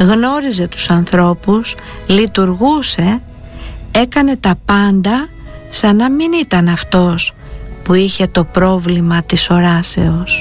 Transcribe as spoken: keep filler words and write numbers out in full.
γνώριζε τους ανθρώπους, λειτουργούσε, έκανε τα πάντα σαν να μην ήταν αυτός που είχε το πρόβλημα της οράσεως.